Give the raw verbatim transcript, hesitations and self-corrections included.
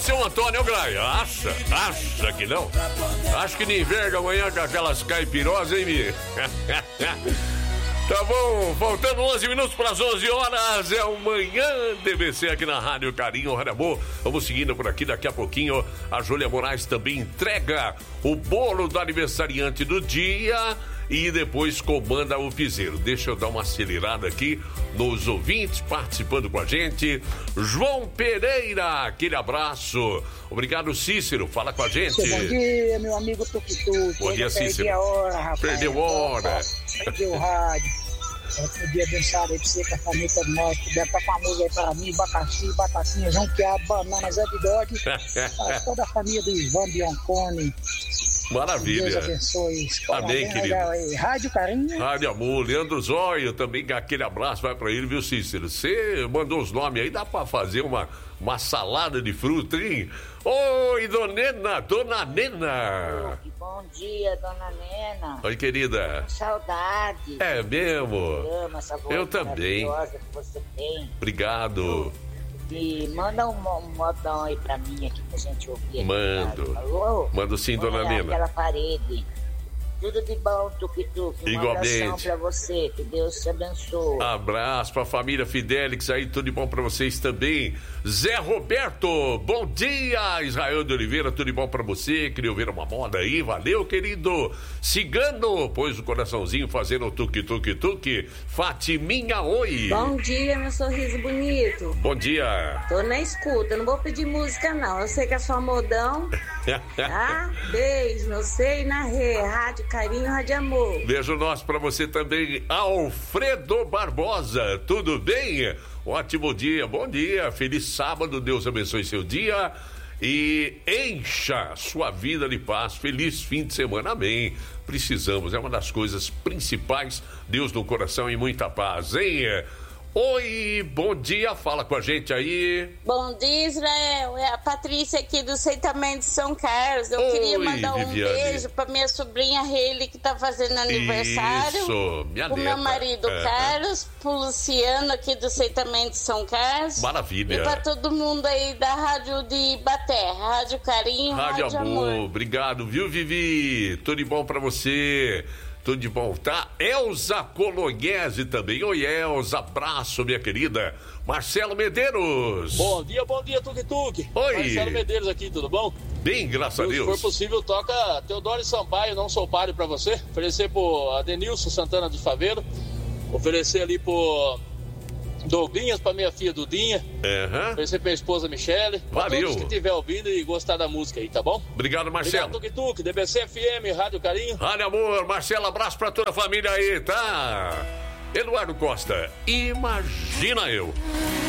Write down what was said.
seu Antônio Graia. Acha? Acha que não? Acho que nem inverno amanhã com aquelas caipirosas, hein, Mi? Tá bom, faltando onze minutos para as onze horas, é o Manhã D B C aqui na Rádio Carinho, Rádio Amor. Vamos seguindo por aqui, daqui a pouquinho a Júlia Moraes também entrega o bolo do aniversariante do dia e depois comanda o piseiro. Deixa eu dar uma acelerada aqui nos ouvintes participando com a gente. João Pereira, aquele abraço. Obrigado, Cícero, fala com a gente. Bom dia, meu amigo Tuque-Tuque. Bom dia, Cícero. Perdi a hora, rapaz. Perdeu hora. Perdeu o rádio. Outro dia abençoado aí pra você, com a família toda nós. Puder tocar uma música aí pra mim, abacaxi, batatinha, João Quiabo, banana, Zé Bigode. Para toda a família do Ivan Bianconi. Maravilha. Deus abençoe. Amém, querido. Aí. Rádio Carinho. Rádio Amor, Leandro Zóio, também aquele abraço vai pra ele, viu, Cícero? Você mandou os nomes aí, dá pra fazer uma, uma salada de fruta, hein? Oi, Dona Nena, Dona Nena. Que bom dia, Dona Nena. Oi, querida. Com saudade. É mesmo? Eu amo essa voz Eu também. maravilhosa que você tem. Obrigado. E manda um, um modão aí pra mim aqui pra gente ouvir. Mando. Alô? Mando sim, Põe Dona lá Nena. aquela parede. Tudo de bom, Tuque-Tuque. Uma Igualmente. abração pra você. Que Deus te abençoe. Abraço pra família Fidelix aí, tudo de bom pra vocês também. Zé Roberto, bom dia. Israel de Oliveira, tudo de bom pra você. Queria ouvir uma moda aí, valeu, querido. Cigano, pôs o coraçãozinho fazendo tuque-tuque-tuque. Fatiminha, oi. Bom dia, meu sorriso bonito. Bom dia. Tô na escuta, não vou pedir música não. Eu sei que é só modão. Tá? Beijo, eu sei na rede, Rádio Carinho, Rádio Amor. Beijo nosso pra você também, Alfredo Barbosa, tudo bem? Ótimo dia, bom dia, feliz sábado, Deus abençoe seu dia e encha sua vida de paz, feliz fim de semana, amém. Precisamos, é uma das coisas principais, Deus no coração e muita paz, hein? Oi, bom dia, fala com a gente aí. Bom dia, Israel. É a Patrícia aqui do Aceitamento de São Carlos. Eu Oi, queria mandar um Viviane. beijo pra minha sobrinha Hayley, que tá fazendo aniversário. Isso, minha Pro neta. meu marido É. Carlos, pro Luciano aqui do Aceitamento de São Carlos. Maravilha. E pra todo mundo aí da Rádio de Ibaté, Rádio Carinho, Rádio, Rádio, Amor. Amor. Obrigado, viu, Vivi? Tudo de bom pra você. Tudo de bom, tá? Elza Colognese também. Oi, Elza, abraço, minha querida. Marcelo Medeiros. Bom dia, bom dia, Tuque-Tuque. Oi. Marcelo Medeiros aqui, tudo bom? Bem, graças a Se Deus. for possível, toca Teodoro Sampaio, Não Sou Páreo pra você. Oferecer pro Adenilson Santana dos Faveiros. Oferecer ali pro Douglinhas, pra minha filha Dudinha. Uhum. Oferecer pra minha esposa Michele. Pra Valeu. todos que estiver ouvindo e gostar da música aí, tá bom? Obrigado, Marcelo. Obrigado, Tuque-Tuque, D B C F M, Rádio Carinho. Rádio Amor, Marcelo, abraço pra toda a família aí, tá? Eduardo Costa, imagina eu.